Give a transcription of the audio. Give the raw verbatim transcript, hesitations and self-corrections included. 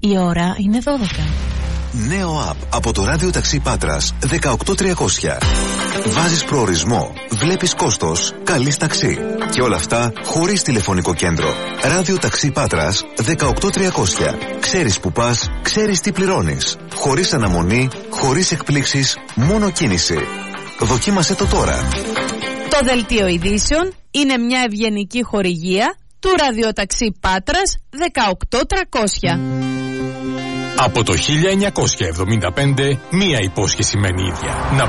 Η ώρα είναι δώδεκα. Νέο app από το ράδιο ταξί Πάτρας δεκαοκτώ τριακόσια. Βάζεις προορισμό, βλέπεις κόστος, καλείς ταξί. Και όλα αυτά χωρίς τηλεφωνικό κέντρο. Ράδιο ταξί Πάτρας δεκαοκτώ τριακόσια. Ξέρεις που πας, ξέρεις τι πληρώνεις. Χωρίς αναμονή, χωρίς εκπλήξεις, μόνο κίνηση. Δοκίμασέ το τώρα. Το δελτίο ειδήσεων είναι μια ευγενική χορηγία του ραδιοταξί Πάτρας δεκαοκτώ τριακόσια. Από το χίλια εννιακόσια εβδομήντα πέντε, μία υπόσχεση μένει ίδια. Να